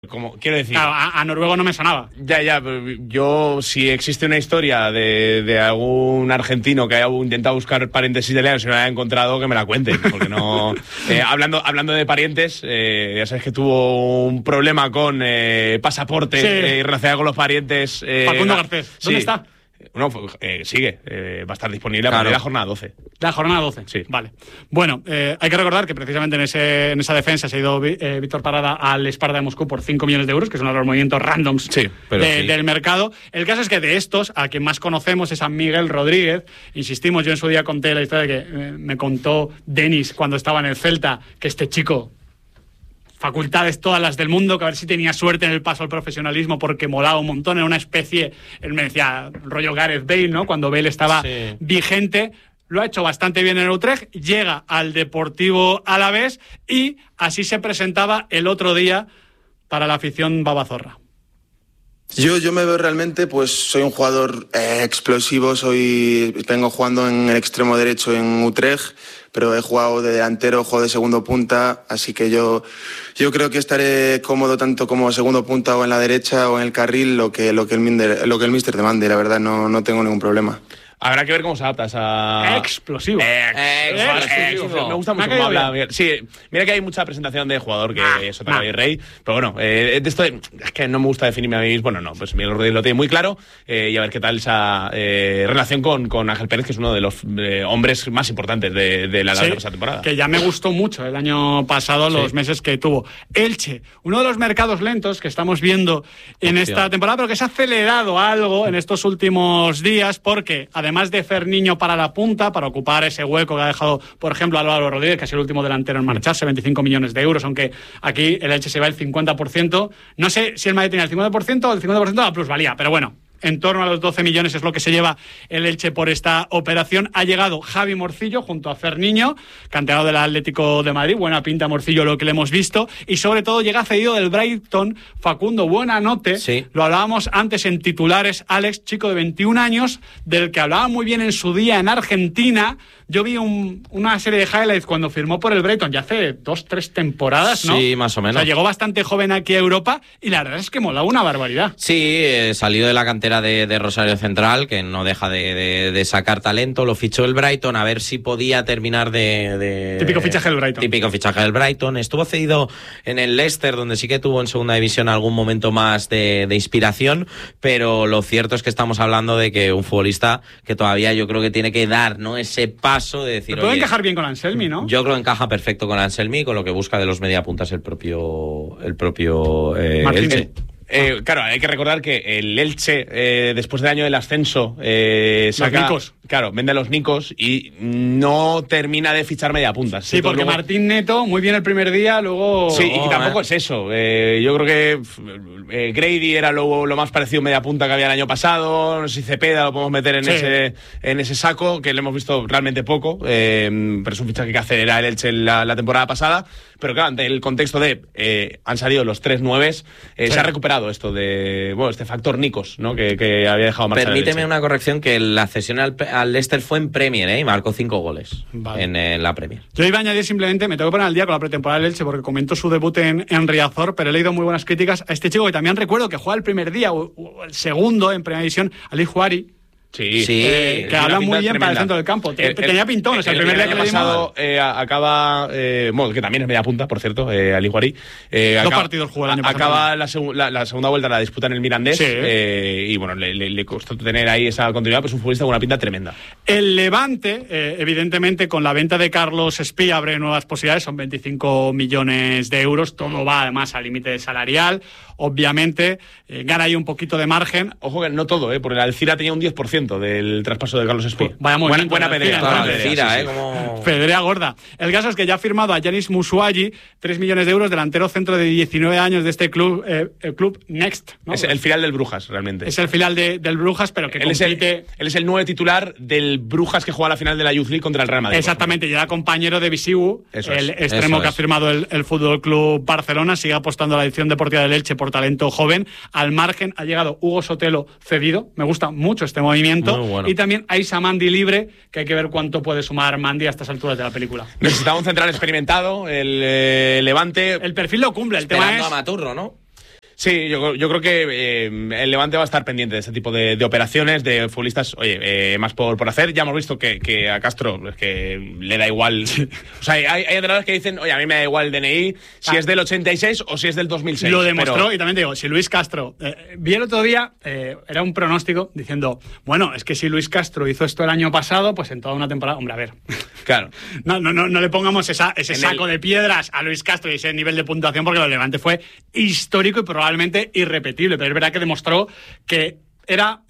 Como, quiero decir... Claro, a noruego no me sonaba. Ya, pero yo, si existe una historia de algún argentino que haya intentado buscar parientes italianos y no la haya encontrado, que me la cuente, porque no... hablando de parientes, ya sabes que tuvo un problema con pasaporte relacionado con los parientes... Facundo Garcés, ¿dónde está? No, sigue, va a estar disponible a partir de la jornada 12. La jornada 12, sí. Vale. Bueno, hay que recordar que precisamente en esa defensa se ha ido Víctor Parada al Sparta de Moscú por 5 millones de euros, que es uno de los movimientos randoms del mercado. El caso es que de estos, a quien más conocemos es a Miguel Rodríguez. Insistimos, yo en su día conté la historia que me contó Denis cuando estaba en el Celta, que este chico... facultades todas las del mundo, que a ver si tenía suerte en el paso al profesionalismo porque molaba un montón, era una especie, él me decía, rollo Gareth Bale, ¿no? Cuando Bale estaba vigente, lo ha hecho bastante bien en el Utrecht, llega al Deportivo Alavés y así se presentaba el otro día para la afición babazorra. Yo me veo realmente, pues soy un jugador explosivo, vengo jugando en el extremo derecho en Utrecht, pero he jugado de delantero, juego de segundo punta, así que yo creo que estaré cómodo tanto como segundo punta o en la derecha o en el carril, lo que el míster demande, la verdad no tengo ningún problema. Habrá que ver cómo se adapta a esa... Explosivo. Explosivo. Me gusta mucho cómo habla. Sí, mira que hay mucha presentación de jugador que es otra vez rey, pero bueno, de esto es que no me gusta definirme a mí mismo. Bueno, pues Miguel Rodríguez lo tiene muy claro y a ver qué tal esa relación con Ángel Pérez, que es uno de los hombres más importantes de la pasada temporada. Que ya me gustó mucho el año pasado, los meses que tuvo. Elche, uno de los mercados lentos que estamos viendo en esta temporada, pero que se ha acelerado algo en estos últimos días, porque además de Ferniño para la punta, para ocupar ese hueco que ha dejado, por ejemplo, Álvaro Rodríguez, que ha sido el último delantero en marcharse, 25 millones de euros, aunque aquí el Elche se va el 50%. No sé si el Madrid tenía el 50% o el 50% de la plusvalía, pero bueno, en torno a los 12 millones es lo que se lleva el Elche por esta operación. Ha llegado Javi Morcillo junto a Ferniño, canterano del Atlético de Madrid. Buena pinta Morcillo, lo que le hemos visto. Y sobre todo llega cedido del Brighton Facundo Buenanote. Sí. Lo hablábamos antes en titulares. Alex, chico de 21 años, del que hablaba muy bien en su día en Argentina. Yo vi una serie de highlights cuando firmó por el Brighton, ya hace 2-3 temporadas, ¿no? Sí, más o menos. O sea, llegó bastante joven aquí a Europa y la verdad es que molaba una barbaridad. Sí, salió de la cantera de Rosario Central, que no deja de sacar talento. Lo fichó el Brighton a ver si podía terminar de... Típico fichaje del Brighton. Típico fichaje del Brighton. Estuvo cedido en el Leicester, donde sí que tuvo en segunda división algún momento más de inspiración, pero lo cierto es que estamos hablando de que un futbolista que todavía yo creo que tiene que dar, ¿no?, ese paso de decir... Puede encajar bien con Anselmi, ¿no? Yo creo que encaja perfecto con Anselmi, con lo que busca de los mediapuntas el propio Elche. Claro, hay que recordar que el Elche, después del año del ascenso, saca, Nicos. Claro, vende a los Nicos y no termina de fichar media punta. Sí, porque luego... Martín Neto, muy bien el primer día, luego... Sí, y tampoco es eso. Yo creo que Grady era lo más parecido a media punta que había el año pasado. No sé si Cepeda lo podemos meter en ese saco, que le hemos visto realmente poco. Pero es un fichaje que acelerar el Elche la temporada pasada. Pero claro, ante el contexto de han salido los 3 nueves, se ha recuperado esto de este factor Nicos, ¿no?, que había dejado marchar. Permíteme una corrección, que la cesión al Leicester fue en Premier, y marcó 5 goles en la Premier. Yo iba a añadir simplemente, me tengo que poner al día con la pretemporada del Elche porque comentó su debut en Riazor, pero he leído muy buenas críticas a este chico que también recuerdo que juega el primer día o el segundo en Primera División, Ali Juari. Sí, que habla muy bien tremenda para el centro del campo. Tenía pintón, o sea, el primer día que le dimos... acaba, que también es media punta, por cierto, Ali Juari. 2 partidos jugó el año pasado. Acaba la segunda vuelta, la disputa en el Mirandés, y bueno, le costó tener ahí esa continuidad, pues un futbolista con una pinta tremenda. El Levante, evidentemente, con la venta de Carlos Espí abre nuevas posibilidades, son 25 millones de euros, todo va además al límite salarial, obviamente, gana ahí un poquito de margen. Ojo que no todo, porque el Alcira tenía un 10% del traspaso de Carlos Espí. Vaya muy buena pedrea. Pedrea gorda. El caso es que ya ha firmado a Yanis Musuagi, 3 millones de euros, delantero centro de 19 años de este club, el club Next, ¿no? Es el filial del Brujas, realmente. Es el filial del Brujas, pero que compite... Él es el 9 titular del Brujas que juega la final de la Youth League contra el Real Madrid. Exactamente, y era compañero de Visiu, el extremo que ha firmado el Fútbol Club Barcelona. Sigue apostando a la edición deportiva del Elche por talento joven. Al margen ha llegado Hugo Sotelo cedido. Me gusta mucho este movimiento. Bueno. Y también Aisa Mandi libre, que hay que ver cuánto puede sumar Mandi a estas alturas de la película. Necesitaba un central experimentado, el Levante. El perfil lo cumple, el Esperando tema es... a Maturro, ¿no? Sí, yo creo que el Levante va a estar pendiente de este tipo de operaciones, de futbolistas, más por hacer. Ya hemos visto que a Castro es que le da igual. O sea, hay entrenadores que dicen, oye, a mí me da igual el DNI si es del 86 o si es del 2006. Lo demostró, y también te digo, si Luis Castro... vi el otro día, era un pronóstico diciendo, bueno, es que si Luis Castro hizo esto el año pasado, pues en toda una temporada... Hombre, a ver. Claro. No le pongamos ese saco de piedras a Luis Castro y ese nivel de puntuación, porque lo del Levante fue histórico y probablemente irrepetible, pero es verdad que demostró que era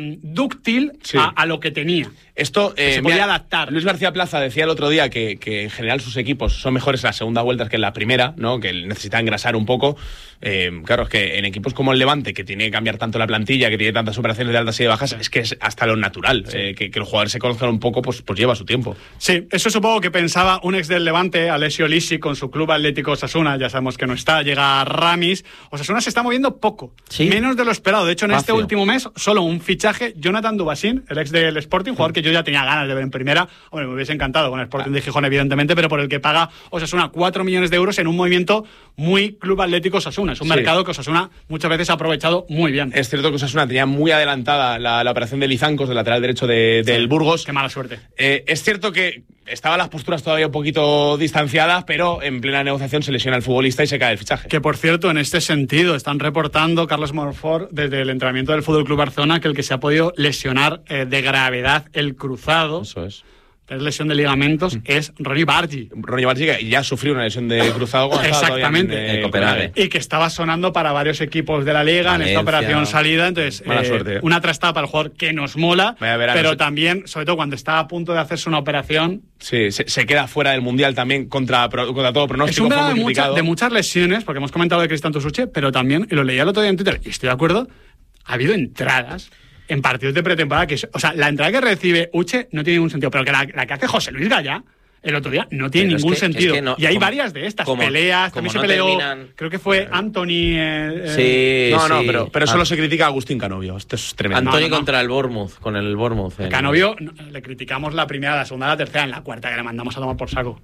dúctil a lo que tenía. Esto se podía adaptar. Luis García Plaza decía el otro día que en general sus equipos son mejores en la segunda vuelta que en la primera, ¿no? Que necesitan engrasar un poco. Claro, es que en equipos como el Levante, que tiene que cambiar tanto la plantilla, que tiene tantas operaciones de altas y de bajas, es que es hasta lo natural. Que los jugadores se conozcan un poco, pues lleva su tiempo. Sí, eso supongo que pensaba un ex del Levante, Alessio Lisi, con su club Atlético Osasuna. Ya sabemos que no está, llega Ramis. Osasuna se está moviendo poco, menos de lo esperado. De hecho, en este último mes, solo un fichaje, Jonathan Dubasín, el ex del Sporting, jugador que yo ya tenía ganas de ver en primera. Hombre, me hubiese encantado con el Sporting de Gijón, evidentemente, pero por el que paga Osasuna 4 millones de euros en un movimiento muy Club Atlético Osasuna. Es un mercado que Osasuna muchas veces ha aprovechado muy bien. Es cierto que Osasuna tenía muy adelantada la operación de Lizancos, del lateral derecho del Burgos. Qué mala suerte. Es cierto que estaban las posturas todavía un poquito distanciadas, pero en plena negociación se lesiona el futbolista y se cae el fichaje. Que, por cierto, en este sentido, están reportando Carlos Monfort desde el entrenamiento del Fútbol Club Barcelona que el que se ha podido lesionar de gravedad el cruzado. Eso es. Lesión de ligamentos, es Ronny Bargi. Ronny Bargi, que ya sufrió una lesión de cruzado cuando exactamente en Copenhague. Y que estaba sonando para varios equipos de la Liga, Valencia, en esta operación salida. Entonces, mala suerte. Una trastada para el jugador que nos mola, pero también, sobre todo cuando está a punto de hacerse una operación. Sí, se queda fuera del Mundial también contra todo pronóstico. Es un verano de muchas lesiones, porque hemos comentado de Cristian Tosuche, pero también, y lo leía el otro día en Twitter, y estoy de acuerdo, ha habido entradas en partidos de pretemporada la entrada que recibe Uche no tiene ningún sentido, pero que la que hace José Luis Gallá el otro día no tiene ningún sentido. Es que y hay varias de estas peleas. También se peleó, creo que fue Anthony. Pero solo se critica a Agustín Canovio. Esto es tremendo. Anthony contra el Bournemouth, con el Bournemouth. Canovio le criticamos la primera, la segunda, la tercera, en la cuarta que le mandamos a tomar por saco.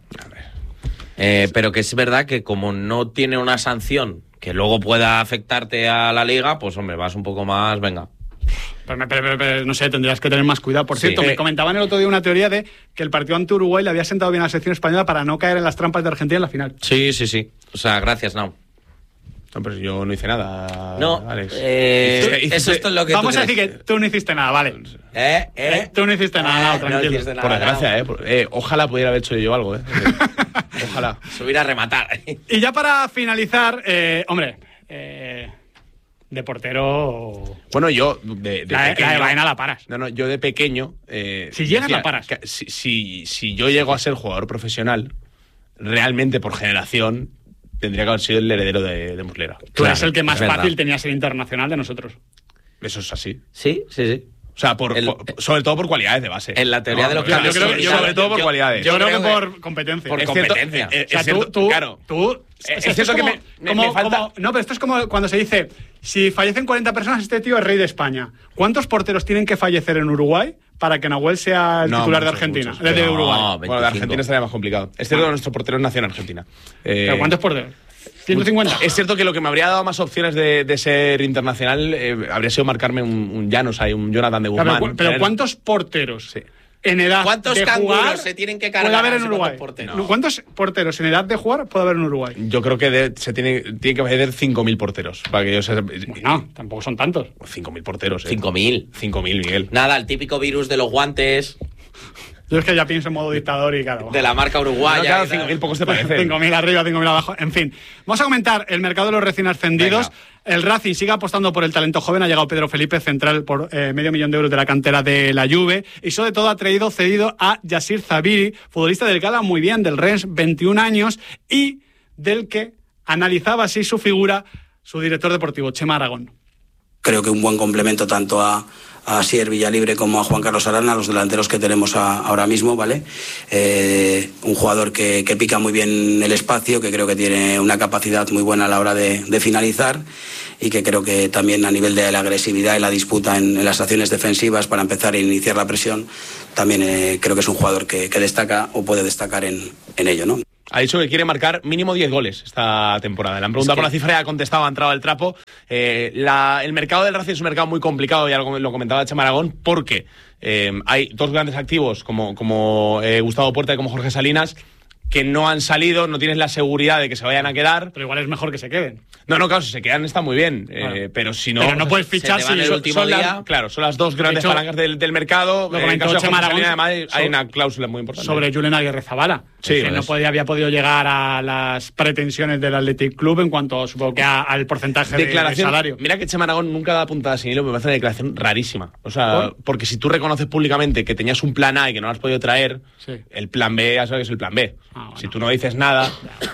Pero que es verdad que como no tiene una sanción que luego pueda afectarte a la liga, pues hombre, vas un poco más, venga. Pero no sé, tendrías que tener más cuidado. Por cierto, me comentaban el otro día una teoría de que el partido ante Uruguay le había sentado bien a la selección española para no caer en las trampas de Argentina en la final. Sí. O sea, gracias, Nau. No, pero yo no hice nada, no, Alex. Eso es lo que vamos a decir que tú no hiciste nada, vale. Tú no hiciste nada, tranquilo. No hiciste nada, por desgracia, ojalá pudiera haber hecho yo algo, Ojalá. Subir a rematar. Y ya para finalizar, de portero. Bueno, yo de la pequeño. La de Baena la paras. No, yo de pequeño. Si llegas, la paras. Si yo llego a ser jugador profesional, realmente por generación, tendría que haber sido el heredero de Muslera. Tú eres el que más fácil tenía ser internacional de nosotros. Eso es así. Sí. O sea, sobre todo por cualidades de base. En la teoría de los cambios. Sobre todo por cualidades. Yo creo que por competencia. Por competencia. Es cierto, claro. Es cierto que me falta. No, pero esto es como cuando se dice: si fallecen 40 personas, este tío es rey de España. ¿Cuántos porteros tienen que fallecer en Uruguay para que Nahuel sea el titular de Argentina? De Uruguay. Bueno, de Argentina estaría más complicado. Es cierto que nuestro portero nació en Argentina. ¿Pero cuántos porteros? 150. Es cierto que lo que me habría dado más opciones de ser internacional habría sido marcarme un Llanos, un Jonathan de Guzmán. Pero ¿cuántos porteros en edad ¿cuántos de jugar se tienen que cargar puede haber en Uruguay? ¿Cuántos porteros en edad de jugar puede haber en Uruguay? Yo creo que tiene que haber 5.000 porteros. Para que yo sea... No, tampoco son tantos. 5.000 porteros. 5.000. 5.000, Miguel. Nada, el típico virus de los guantes. Yo es que ya pienso en modo dictador y claro. De la marca uruguaya. No, claro, 5.000 pocos te parecen. 5.000 arriba, 5.000 abajo. En fin, vamos a comentar el mercado de los recién ascendidos. Venga. El Racing sigue apostando por el talento joven. Ha llegado Pedro Felipe, central por $500,000 de la cantera de la Juve. Y sobre todo ha cedido a Yassir Zabiri, futbolista del Gala muy bien, del Rennes, 21 años, y del que analizaba así su figura su director deportivo, Chema Aragón. Creo que un buen complemento tanto a Asier Villalibre como a Juan Carlos Arana, los delanteros que tenemos ahora mismo, ¿vale? Un jugador que pica muy bien el espacio, que creo que tiene una capacidad muy buena a la hora de finalizar y que creo que también a nivel de la agresividad y la disputa en las acciones defensivas para empezar a iniciar la presión, también creo que es un jugador que destaca o puede destacar en ello, ¿no? Ha dicho que quiere marcar mínimo 10 goles esta temporada. Le han preguntado por la cifra y ha contestado, ha entrado al trapo. El mercado del Racing es un mercado muy complicado, ya lo comentaba Chema Aragón, porque hay dos grandes activos como Gustavo Puerta y como Jorge Salinas, que no han salido, no tienes la seguridad de que se vayan a quedar. Pero igual es mejor que se queden. No, claro, si se quedan está muy bien. Pero si no... Pero no puedes fichar si el último día. Claro, son las dos grandes palancas del mercado. Lo comentó Chema Aragón, además hay una cláusula muy importante. Sobre Julen Aguirre-Zabala. Sí, que no había podido llegar a las pretensiones del Athletic Club en cuanto, supongo que al porcentaje de salario. Mira que Chema Aragón nunca da puntada sin hilo, me parece una declaración rarísima. O sea, porque si tú reconoces públicamente que tenías un plan A y que no lo has podido traer, el plan B ya sabes que es el plan B. Bueno. Si tú no dices nada,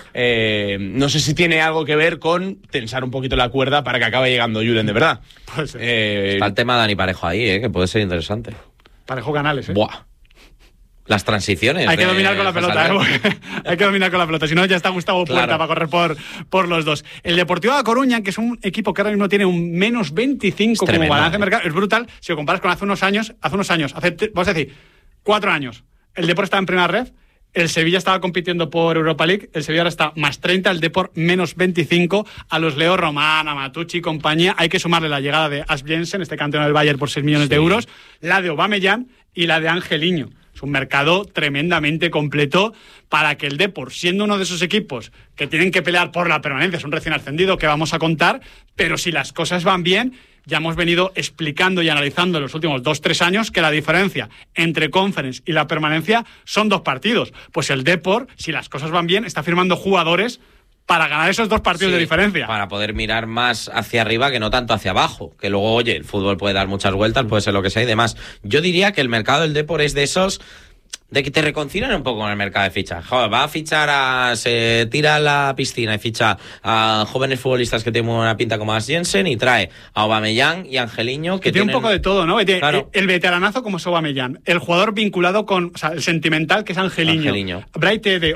no sé si tiene algo que ver con tensar un poquito la cuerda para que acabe llegando Julen de verdad. Pues está el tema de Dani Parejo ahí, que puede ser interesante. Parejo Canales, Buah. Las transiciones. Hay que dominar con la pelota, Hay que dominar con la pelota. Si no, ya está Gustavo Puerta para correr por los dos. El Deportivo de Coruña, que es un equipo que ahora mismo tiene un menos 25 como balance de mercado, es brutal. Si lo comparas con hace unos años, vamos a decir, 4 años, el Depor estaba en primera red, el Sevilla estaba compitiendo por Europa League, el Sevilla ahora está más 30, el Depor menos 25, a los Leo Román, a Matucci y compañía, hay que sumarle la llegada de Ash Jensen, este campeón del Bayern por 6 millones de euros, la de Aubameyang y la de Angeliño. Es un mercado tremendamente completo para que el Depor, siendo uno de esos equipos que tienen que pelear por la permanencia, es un recién ascendido que vamos a contar, pero si las cosas van bien, ya hemos venido explicando y analizando en los últimos 2-3 años que la diferencia entre Conference y la permanencia son 2 partidos. Pues el Depor, si las cosas van bien, está firmando jugadores para ganar esos 2 partidos de diferencia. Para poder mirar más hacia arriba que no tanto hacia abajo. Que luego, oye, el fútbol puede dar muchas vueltas, puede ser lo que sea y demás. Yo diría que el mercado del Depor es de esos de que te reconcilian un poco con el mercado de fichas. Joder, va a fichar se tira a la piscina y ficha a jóvenes futbolistas que tienen una pinta como Ash Jensen y trae a Aubameyang y Angeliño que tiene un poco de todo, ¿no? Claro. El veteranazo como es Aubameyang, el jugador vinculado con, o sea, el sentimental que es Angeliño. Braithwaite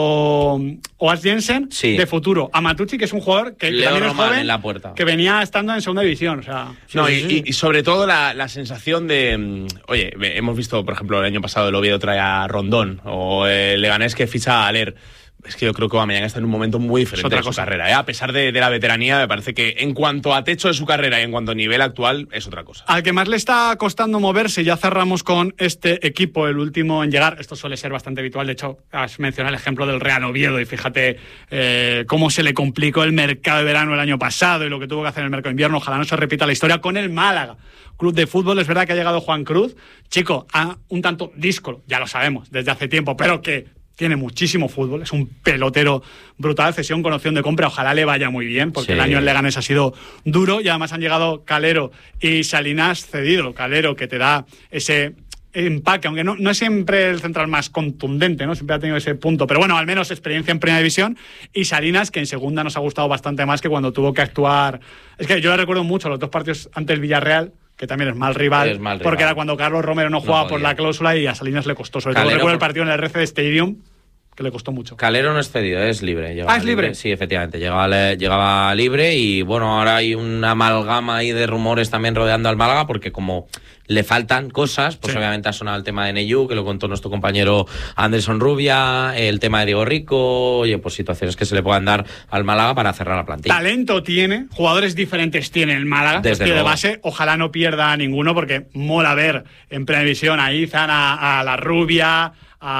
o Ash Jensen de futuro. A Matucci, que es un jugador que Leo también es Román joven, en la puerta. Que venía estando en segunda división, o sea. Y sobre todo la sensación de, oye, hemos visto, por ejemplo, el año pasado el Oviedo trae a Rondón o el Leganés que ficha a Aller. Es que yo creo que Aubameyang está en un momento muy diferente de su carrera. A pesar de la veteranía, me parece que en cuanto a techo de su carrera y en cuanto a nivel actual, es otra cosa. Al que más le está costando moverse, ya cerramos con este equipo, el último en llegar. Esto suele ser bastante habitual. De hecho, has mencionado el ejemplo del Real Oviedo y fíjate cómo se le complicó el mercado de verano el año pasado y lo que tuvo que hacer en el mercado de invierno. Ojalá no se repita la historia con el Málaga. Club de fútbol, es verdad que ha llegado Juan Cruz, chico, un tanto díscolo, ya lo sabemos, desde hace tiempo, pero que tiene muchísimo fútbol, es un pelotero brutal, cesión con opción de compra, ojalá le vaya muy bien, porque el año en Leganés ha sido duro y además han llegado Calero y Salinas cedido. Calero que te da ese empaque, aunque no es siempre el central más contundente, ¿no? Siempre ha tenido ese punto, pero bueno, al menos experiencia en primera división, y Salinas, que en segunda nos ha gustado bastante más que cuando tuvo que actuar. Es que yo le recuerdo mucho los 2 partidos ante el Villarreal, que también es mal rival, porque era cuando Carlos Romero no jugaba por la cláusula y a Salinas le costó. Sobre todo recuerdo el partido en el RCD Stadium, que le costó mucho. Calero no es cedido, es libre. ¿Es libre? Sí, efectivamente, llegaba libre y bueno, ahora hay una amalgama ahí de rumores también rodeando al Málaga, porque como le faltan cosas, pues obviamente ha sonado el tema de Neyu, que lo contó nuestro compañero Anderson Rubia, el tema de Diego Rico, oye, pues situaciones que se le puedan dar al Málaga para cerrar la plantilla. Talento tiene, jugadores diferentes tiene el Málaga, desde de base, ojalá no pierda ninguno, porque mola ver en primera división a Izan, a la Rubia,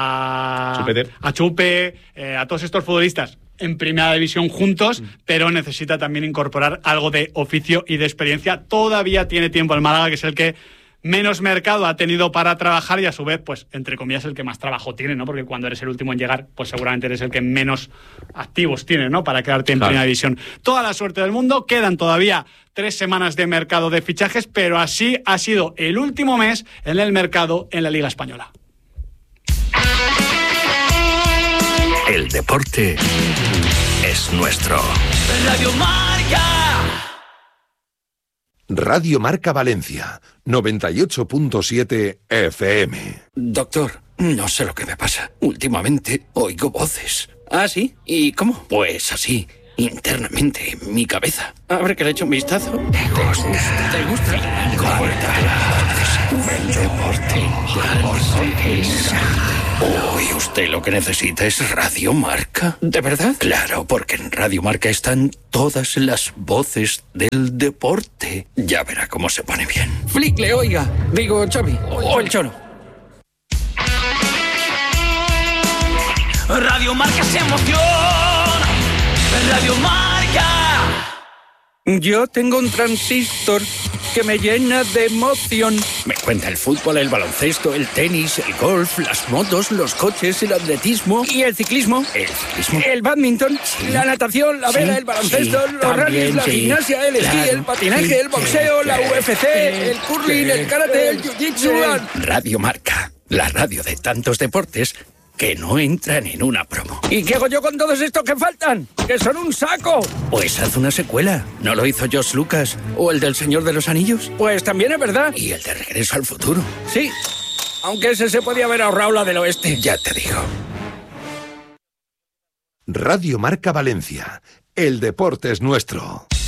a Chupe, a todos estos futbolistas en primera división juntos, pero necesita también incorporar algo de oficio y de experiencia. Todavía tiene tiempo el Málaga, que es el que menos mercado ha tenido para trabajar y a su vez, pues, entre comillas, el que más trabajo tiene, ¿no? Porque cuando eres el último en llegar, pues seguramente eres el que menos activos tienes, ¿no? Para quedarte en primera división. Toda la suerte del mundo, quedan todavía 3 semanas de mercado de fichajes, pero así ha sido el último mes en el mercado en la Liga Española. El deporte es nuestro. Radio Marca. Radio Marca Valencia, 98.7 FM. Doctor, no sé lo que me pasa. Últimamente oigo voces. ¿Ah, sí? ¿Y cómo? Pues así, internamente, en mi cabeza. A ver, que le echo un vistazo. ¿Te gusta? ¿Te gusta? El deporte es Uy, usted lo que necesita es Radio Marca. ¿De verdad? Claro, porque en Radio Marca están todas las voces del deporte. Ya verá cómo se pone bien. Flickle, oiga. Digo, Xavi. O el Cholo. Radio Marca se emociona. Radio Marca. Yo tengo un transistor que me llena de emoción. Me cuenta el fútbol, el baloncesto, el tenis, el golf, las motos, los coches, el atletismo. ¿Y el ciclismo? ¿El ciclismo? El badminton, la natación, la vela, el baloncesto, los rallies, la gimnasia, el esquí, el patinaje, el boxeo, la UFC, el curling, el karate, el jiu-jitsu. Radio Marca, la radio de tantos deportes que no entran en una promo. ¿Y qué hago yo con todos estos que faltan? ¡Que son un saco! Pues haz una secuela. ¿No lo hizo George Lucas? ¿O el del Señor de los Anillos? Pues también es verdad. ¿Y el de Regreso al Futuro? Sí, aunque ese se podía haber ahorrado la del oeste. Ya te digo. Radio Marca Valencia. El deporte es nuestro.